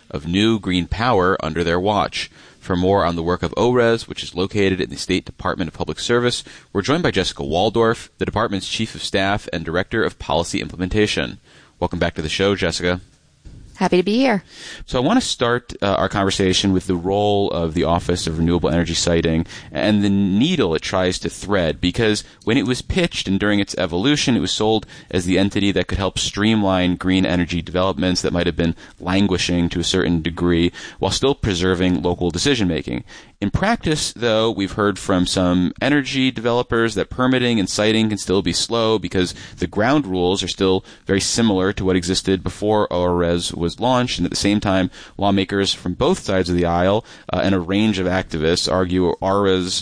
of new green power under their watch. For more on the work of ORES, which is located in the State Department of Public Service, we're joined by Jessica Waldorf, the department's Chief of Staff and Director of Policy Implementation. Welcome back to the show, Jessica. Happy to be here. So I want to start our conversation with the role of the Office of Renewable Energy Siting and the needle it tries to thread, because when it was pitched and during its evolution, it was sold as the entity that could help streamline green energy developments that might have been languishing to a certain degree while still preserving local decision-making. In practice, though, we've heard from some energy developers that permitting and siting can still be slow because the ground rules are still very similar to what existed before ORES was launched, and at the same time, lawmakers from both sides of the aisle and a range of activists argue ORES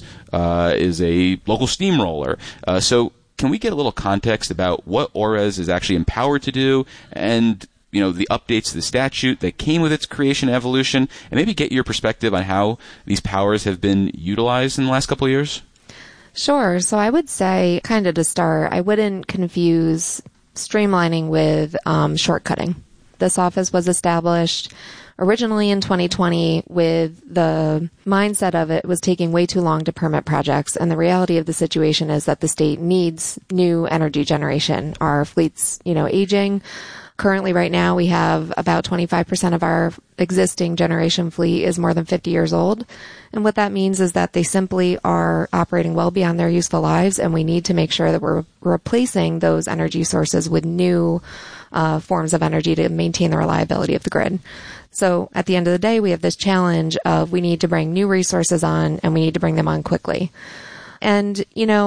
is a local steamroller. So can we get a little context about what ORES is actually empowered to do and the updates to the statute that came with its creation and evolution, and maybe get your perspective on how these powers have been utilized in the last couple of years? Sure. So I would say, kind of to start, I wouldn't confuse streamlining with shortcutting. This office was established originally in 2020 with the mindset of it was taking way too long to permit projects. And the reality of the situation is that the state needs new energy generation. Our fleet's, aging. Currently, right now, we have about 25% of our existing generation fleet is more than 50 years old. And what that means is that they simply are operating well beyond their useful lives, and we need to make sure that we're replacing those energy sources with new forms of energy to maintain the reliability of the grid. So at the end of the day, we have this challenge of we need to bring new resources on, and we need to bring them on quickly. And,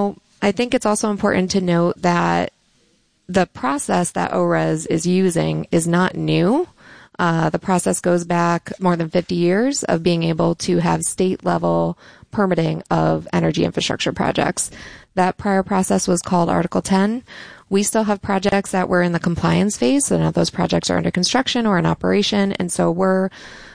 I think it's also important to note that the process that ORES is using is not new. The process goes back more than 50 years of being able to have state-level permitting of energy infrastructure projects. That prior process was called Article 10. We still have projects that were in the compliance phase, so now those projects are under construction or in operation, and so we're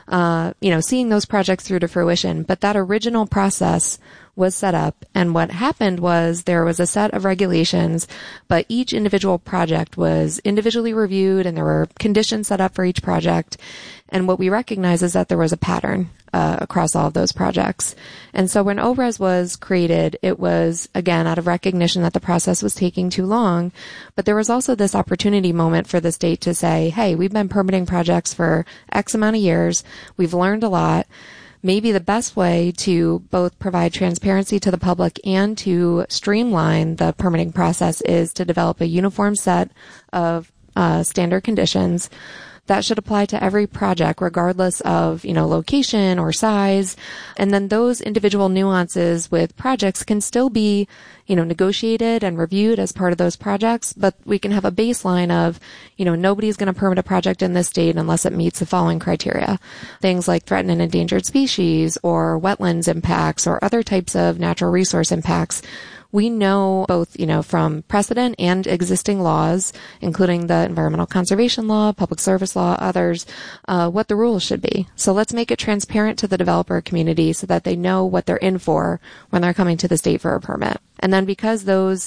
seeing those projects through to fruition. But that original process was set up, and what happened was there was a set of regulations, but each individual project was individually reviewed, and there were conditions set up for each project. And what we recognize is that there was a pattern across all of those projects. And so when ORES was created, it was, again, out of recognition that the process was taking too long, but there was also this opportunity moment for the state to say, hey, we've been permitting projects for X amount of years. We've learned a lot. Maybe the best way to both provide transparency to the public and to streamline the permitting process is to develop a uniform set of standard conditions that should apply to every project, regardless of, location or size. And then those individual nuances with projects can still be, negotiated and reviewed as part of those projects, but we can have a baseline of, nobody's going to permit a project in this state unless it meets the following criteria. Things like threatened and endangered species or wetlands impacts or other types of natural resource impacts. We know both, from precedent and existing laws, including the environmental conservation law, public service law, others, what the rules should be. So let's make it transparent to the developer community so that they know what they're in for when they're coming to the state for a permit. And then because those,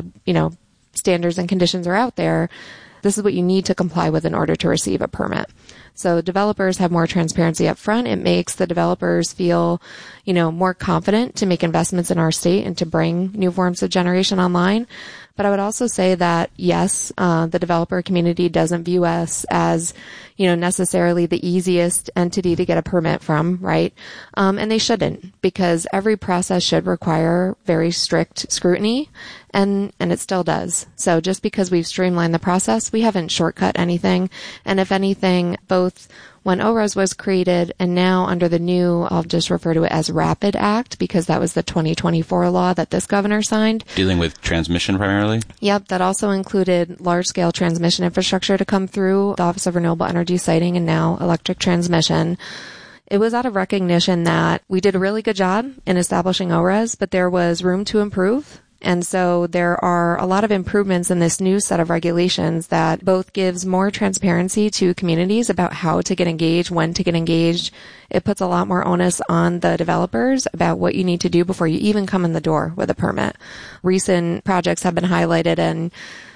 standards and conditions are out there, this is what you need to comply with in order to receive a permit. So developers have more transparency up front. It makes the developers feel, more confident to make investments in our state and to bring new forms of generation online. But I would also say that, yes, the developer community doesn't view us as, necessarily the easiest entity to get a permit from, right? And they shouldn't, because every process should require very strict scrutiny, and it still does. So just because we've streamlined the process, we haven't shortcut anything. And if anything, both when ORES was created and now under the new, I'll just refer to it as RAPID Act, because that was the 2024 law that this governor signed. Dealing with transmission primarily? Yep, that also included large-scale transmission infrastructure to come through the Office of Renewable Energy Siting and now electric transmission. It was out of recognition that we did a really good job in establishing ORES, but there was room to improve. And so there are a lot of improvements in this new set of regulations that both gives more transparency to communities about how to get engaged, when to get engaged. It puts a lot more onus on the developers about what you need to do before you even come in the door with a permit. Recent projects have been highlighted, and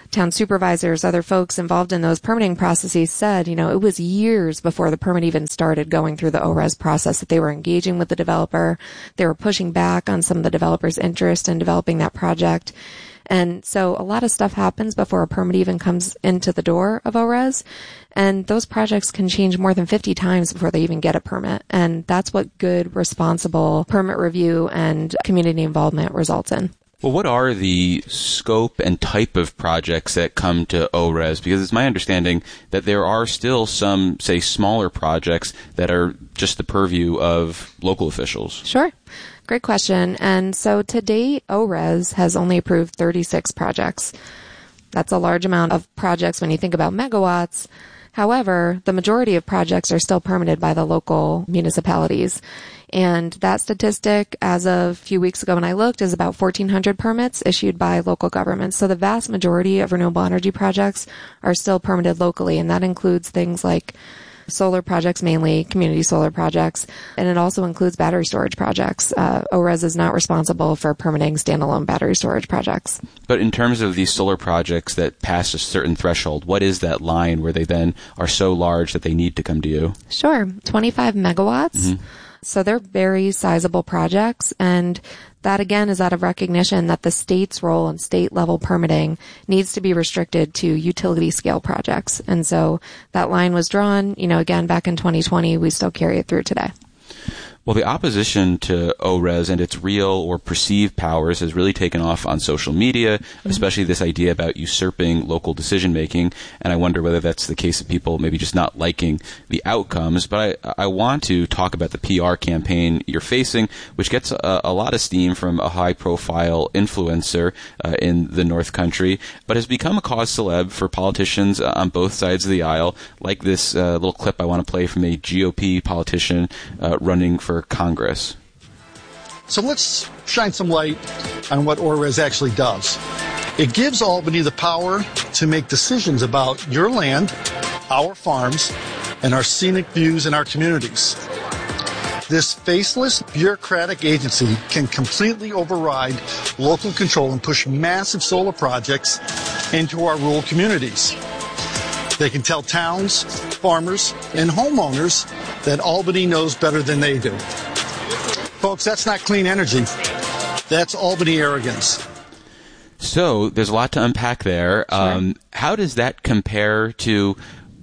town supervisors, other folks involved in those permitting processes said, it was years before the permit even started going through the ORES process that they were engaging with the developer. They were pushing back on some of the developer's interest in developing that project. And so a lot of stuff happens before a permit even comes into the door of ORES. And those projects can change more than 50 times before they even get a permit. And that's what good, responsible permit review and community involvement results in. Well, what are the scope and type of projects that come to ORES? Because it's my understanding that there are still some, say, smaller projects that are just the purview of local officials. Sure. Great question. And so to date, ORES has only approved 36 projects. That's a large amount of projects when you think about megawatts. However, the majority of projects are still permitted by the local municipalities. And that statistic, as of a few weeks ago when I looked, is about 1,400 permits issued by local governments. So the vast majority of renewable energy projects are still permitted locally, and that includes things like solar projects, mainly community solar projects, and it also includes battery storage projects. ORES is not responsible for permitting standalone battery storage projects. But in terms of these solar projects that pass a certain threshold, what is that line where they then are so large that they need to come to you? Sure. 25 megawatts. Mm-hmm. So they're very sizable projects, and that again is out of recognition that the state's role in state level permitting needs to be restricted to utility scale projects. And so that line was drawn, again, back in 2020. We still carry it through today. Well, the opposition to ORES and its real or perceived powers has really taken off on social media, especially this idea about usurping local decision-making. And I wonder whether that's the case of people maybe just not liking the outcomes. But I want to talk about the PR campaign you're facing, which gets a lot of steam from a high-profile influencer in the North Country, but has become a cause celeb for politicians on both sides of the aisle, like this little clip I want to play from a GOP politician running for Congress. So let's shine some light on what ORES actually does. It gives Albany the power to make decisions about your land, our farms, and our scenic views in our communities. This faceless, bureaucratic agency can completely override local control and push massive solar projects into our rural communities. They can tell towns, farmers, and homeowners that Albany knows better than they do. Folks, that's not clean energy. That's Albany arrogance. So there's a lot to unpack there. Sure. How does that compare to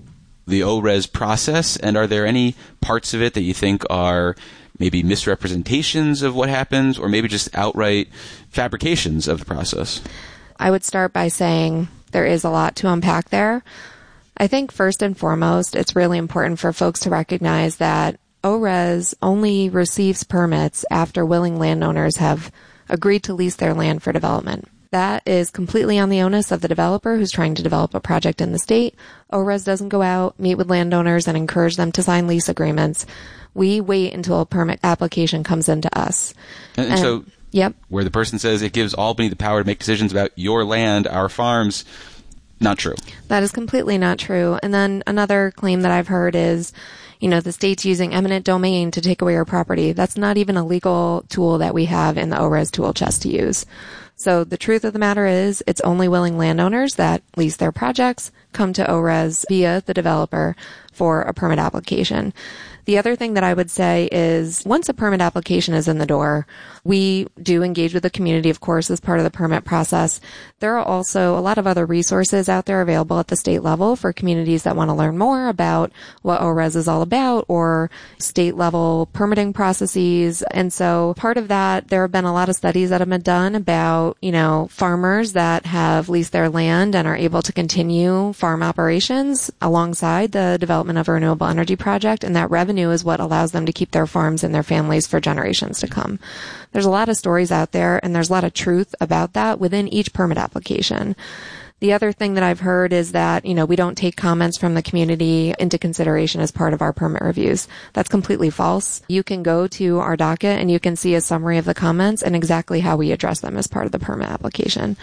the ORES process? And are there any parts of it that you think are maybe misrepresentations of what happens, or maybe just outright fabrications of the process? I would start by saying there is a lot to unpack there. I think first and foremost, it's really important for folks to recognize that ORES only receives permits after willing landowners have agreed to lease their land for development. That is completely on the onus of the developer who's trying to develop a project in the state. ORES doesn't go out, meet with landowners, and encourage them to sign lease agreements. We wait until a permit application comes into us. And so, yep, where the person says it gives Albany the power to make decisions about your land, our farms, not true. That is completely not true. And then another claim that I've heard is, the state's using eminent domain to take away our property. That's not even a legal tool that we have in the ORES tool chest to use. So the truth of the matter is it's only willing landowners that lease their projects come to ORES via the developer for a permit application. The other thing that I would say is once a permit application is in the door, we do engage with the community, of course, as part of the permit process. There are also a lot of other resources out there available at the state level for communities that want to learn more about what ORES is all about or state level permitting processes. And so part of that, there have been a lot of studies that have been done about, farmers that have leased their land and are able to continue farm operations alongside the development of a renewable energy project, and that revenue is what allows them to keep their farms and their families for generations to come. There's a lot of stories out there, and there's a lot of truth about that within each permit application. The other thing that I've heard is that, we don't take comments from the community into consideration as part of our permit reviews. That's completely false. You can go to our docket and you can see a summary of the comments and exactly how we address them as part of the permit application.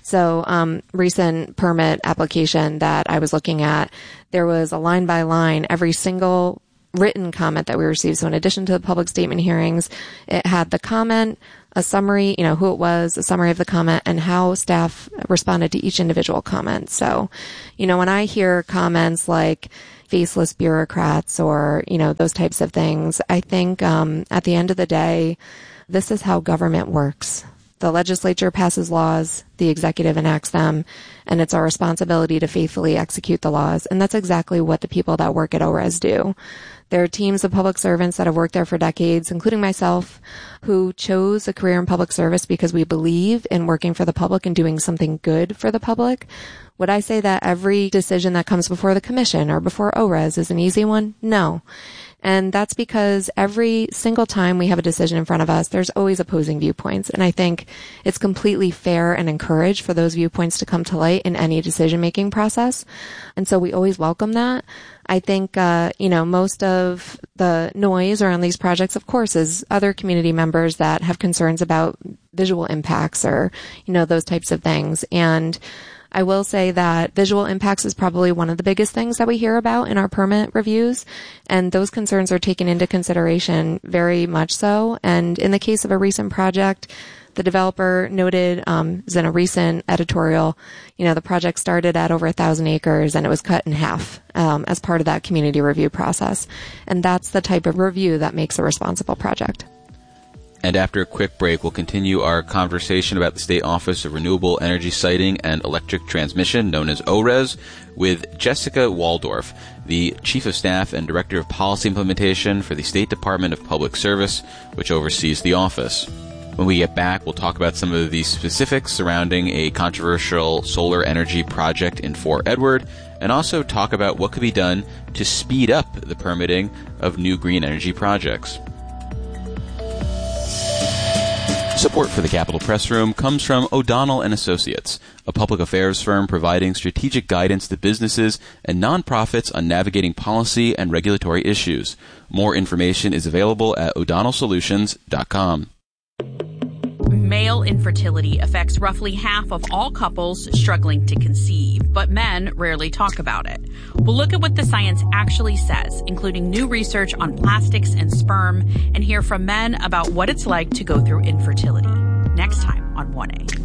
So, recent permit application that I was looking at, there was a line by line, every single written comment that we received. So in addition to the public statement hearings, it had the comment, a summary, who it was, a summary of the comment, and how staff responded to each individual comment. So, when I hear comments like faceless bureaucrats or, those types of things, I think at the end of the day, this is how government works. The legislature passes laws, the executive enacts them, and it's our responsibility to faithfully execute the laws. And that's exactly what the people that work at ORES do. There are teams of public servants that have worked there for decades, including myself, who chose a career in public service because we believe in working for the public and doing something good for the public. Would I say that every decision that comes before the commission or before ORES is an easy one? No. And that's because every single time we have a decision in front of us, there's always opposing viewpoints. And I think it's completely fair and encouraged for those viewpoints to come to light in any decision-making process. And so we always welcome that. I think, most of the noise around these projects, of course, is other community members that have concerns about visual impacts or, those types of things. And I will say that visual impacts is probably one of the biggest things that we hear about in our permit reviews, and those concerns are taken into consideration very much so. And in the case of a recent project, the developer noted, as in a recent editorial, the project started at over 1,000 acres and it was cut in half as part of that community review process. And that's the type of review that makes a responsible project. And after a quick break, we'll continue our conversation about the State Office of Renewable Energy Siting and Electric Transmission, known as ORES, with Jessica Waldorf, the Chief of Staff and Director of Policy Implementation for the State Department of Public Service, which oversees the office. When we get back, we'll talk about some of the specifics surrounding a controversial solar energy project in Fort Edward, and also talk about what could be done to speed up the permitting of new green energy projects. Support for the Capitol Press Room comes from O'Donnell & Associates, a public affairs firm providing strategic guidance to businesses and nonprofits on navigating policy and regulatory issues. More information is available at o'donnellsolutions.com. Male infertility affects roughly half of all couples struggling to conceive, but men rarely talk about it. We'll look at what the science actually says, including new research on plastics and sperm, and hear from men about what it's like to go through infertility. Next time on 1A.